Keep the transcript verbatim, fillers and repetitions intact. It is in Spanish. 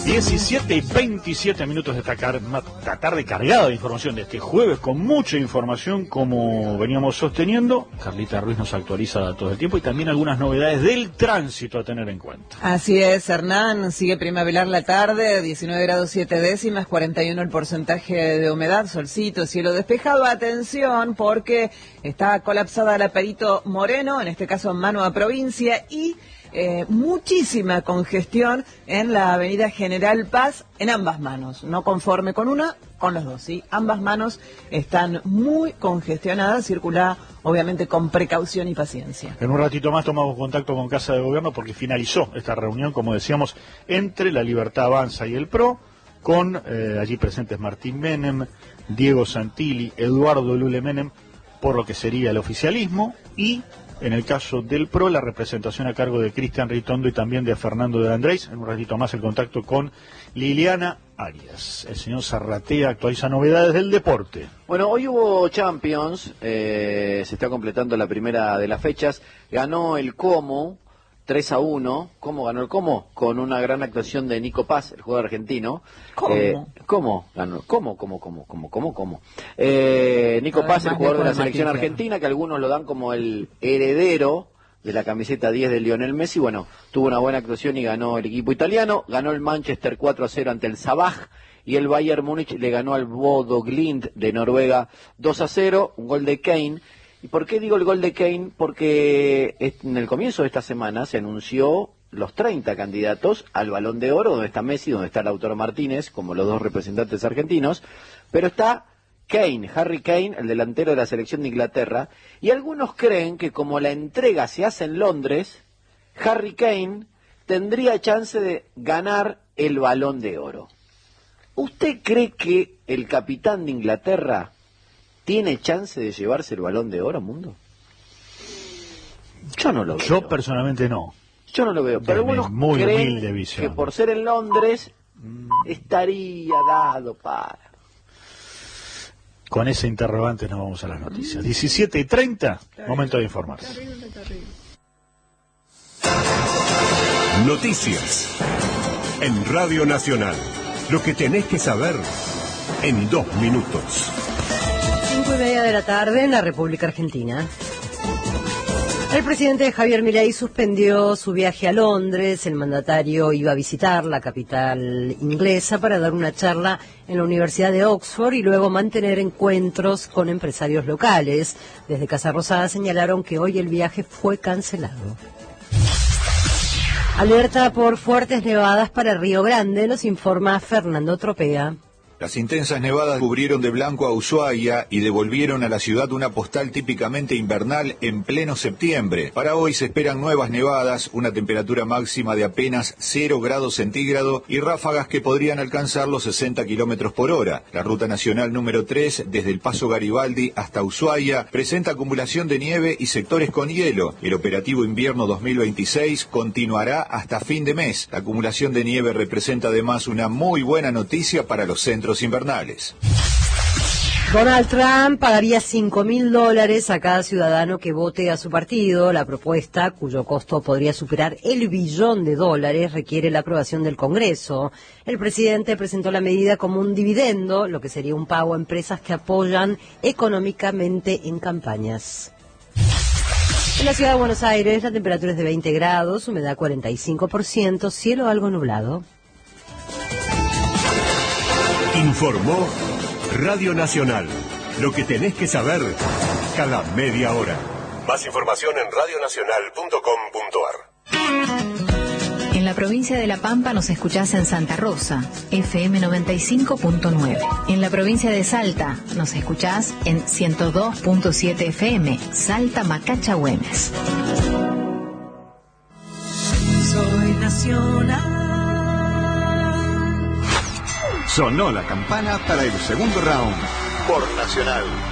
diecisiete y veintisiete minutos de esta, car esta tarde cargada de información de este jueves, con mucha información como veníamos sosteniendo. Carlita Ruiz nos actualiza todo el tiempo y también algunas novedades del tránsito a tener en cuenta. Así es, Hernán, sigue primaveral la tarde, diecinueve grados siete décimas, cuarenta y uno el porcentaje de humedad, solcito, cielo despejado. Atención, porque está colapsada la Perito Moreno, en este caso Manua Provincia, y Eh, muchísima congestión en la avenida General Paz en ambas manos, no conforme con una, con los dos, ¿sí? Ambas manos están muy congestionadas, circula obviamente con precaución y paciencia. En un ratito más tomamos contacto con Casa de Gobierno porque finalizó esta reunión, como decíamos, entre La Libertad Avanza y el P R O, con eh, allí presentes Martín Menem, Diego Santilli, Eduardo Lule Menem, por lo que sería el oficialismo, y en el caso del P R O, la representación a cargo de Cristian Ritondo y también de Fernando de Andrés. En un ratito más el contacto con Liliana Arias. El señor Zarratea actualiza novedades del deporte. Bueno, hoy hubo Champions, eh, se está completando la primera de las fechas. Ganó el Como tres a uno. ¿Cómo ganó el Como? Con una gran actuación de Nico Paz, el jugador argentino. ¿Cómo? Eh, ¿Cómo ganó? ¿Cómo, cómo, cómo, cómo, cómo, cómo? Eh, Nico Paz, el jugador de la selección argentina, que algunos lo dan como el heredero de la camiseta diez de Lionel Messi. Bueno, tuvo una buena actuación y ganó el equipo italiano. Ganó el Manchester cuatro a cero ante el Sabaj. Y el Bayern Múnich le ganó al Bodo Glimt de Noruega dos a cero. Un gol de Kane. ¿Y por qué digo el gol de Kane? Porque en el comienzo de esta semana se anunció los treinta candidatos al Balón de Oro, donde está Messi, donde está Lautaro Martínez, como los dos representantes argentinos, pero está Kane, Harry Kane, el delantero de la selección de Inglaterra, y algunos creen que como la entrega se hace en Londres, Harry Kane tendría chance de ganar el Balón de Oro. ¿Usted cree que el capitán de Inglaterra tiene chance de llevarse el Balón de Oro, Mundo? Yo no lo veo. Yo personalmente no. Yo no lo veo. Pero bueno, muy creen humilde visión, que por ser en Londres estaría dado para... Con ese interrogante nos vamos a las noticias. diecisiete y treinta, momento de informarse. Noticias en Radio Nacional. Lo que tenés que saber en dos minutos. Cinco y media de la tarde en la República Argentina. El presidente Javier Milei suspendió su viaje a Londres. El mandatario iba a visitar la capital inglesa para dar una charla en la Universidad de Oxford y luego mantener encuentros con empresarios locales. Desde Casa Rosada señalaron que hoy el viaje fue cancelado. Alerta por fuertes nevadas para Río Grande, nos informa Fernando Tropea. Las intensas nevadas cubrieron de blanco a Ushuaia y devolvieron a la ciudad una postal típicamente invernal en pleno septiembre. Para hoy se esperan nuevas nevadas, una temperatura máxima de apenas cero grados centígrados y ráfagas que podrían alcanzar los sesenta kilómetros por hora. La ruta nacional número tres, desde el Paso Garibaldi hasta Ushuaia, presenta acumulación de nieve y sectores con hielo. El operativo invierno dos mil veintiséis continuará hasta fin de mes. La acumulación de nieve representa además una muy buena noticia para los centros invernales. Donald Trump pagaría cinco mil dólares a cada ciudadano que vote a su partido. La propuesta, cuyo costo podría superar el billón de dólares, requiere la aprobación del Congreso. El presidente presentó la medida como un dividendo, lo que sería un pago a empresas que apoyan económicamente en campañas. En la ciudad de Buenos Aires la temperatura es de veinte grados, humedad cuarenta y cinco por ciento, cielo algo nublado. Informó Radio Nacional. Lo que tenés que saber cada media hora. Más información en radio nacional punto com punto a r. En la provincia de La Pampa nos escuchás en Santa Rosa, F M noventa y cinco punto nueve. En la provincia de Salta nos escuchás en ciento dos punto siete F M, Salta Macacha Güemes. Soy nacional. Sonó la campana para el segundo round por Nacional.